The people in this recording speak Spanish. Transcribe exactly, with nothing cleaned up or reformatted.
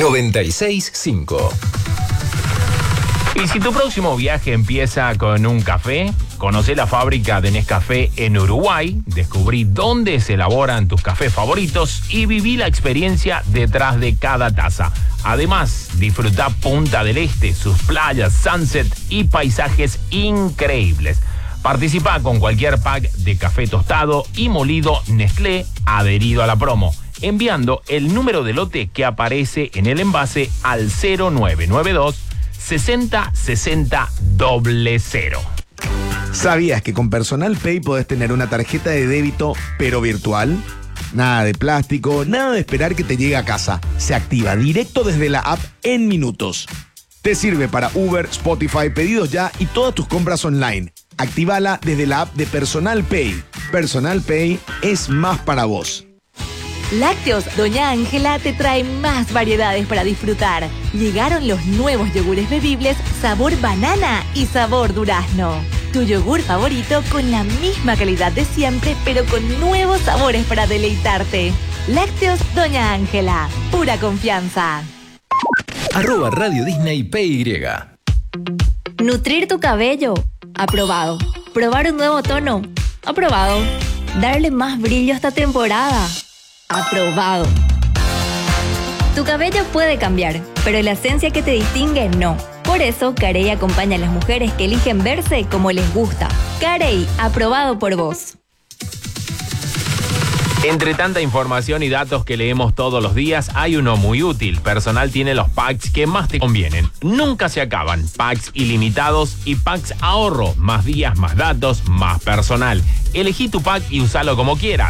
noventa y seis punto cinco. Y si tu próximo viaje empieza con un café, conoce la fábrica de Nescafé en Uruguay, descubrí dónde se elaboran tus cafés favoritos y viví la experiencia detrás de cada taza. Además, disfruta Punta del Este, sus playas, sunset y paisajes increíbles. Participa con cualquier pack de café tostado y molido Nestlé adherido a la promo, enviando el número de lote que aparece en el envase al cero nueve nueve dos sesenta sesenta cero cero. ¿Sabías que con Personal Pay podés tener una tarjeta de débito pero virtual? Nada de plástico, nada de esperar que te llegue a casa. Se activa directo desde la app en minutos. Te sirve para Uber, Spotify, pedidos ya y todas tus compras online. Actívala desde la app de Personal Pay. Personal Pay es más para vos. Lácteos Doña Ángela te trae más variedades para disfrutar. Llegaron los nuevos yogures bebibles sabor banana y sabor durazno. Tu yogur favorito con la misma calidad de siempre, pero con nuevos sabores para deleitarte. Lácteos Doña Ángela, pura confianza. Arroba Radio Disney P Y. Nutrir tu cabello. Aprobado. Probar un nuevo tono. Aprobado. Darle más brillo a esta temporada. Aprobado. Tu cabello puede cambiar, pero la esencia que te distingue no. Por eso, Carey acompaña a las mujeres que eligen verse como les gusta. Carey, aprobado por vos. Entre tanta información y datos que leemos todos los días, hay uno muy útil. Personal tiene los packs que más te convienen. Nunca se acaban. Packs ilimitados y packs ahorro. Más días, más datos, más personal. Elegí tu pack y usalo como quieras.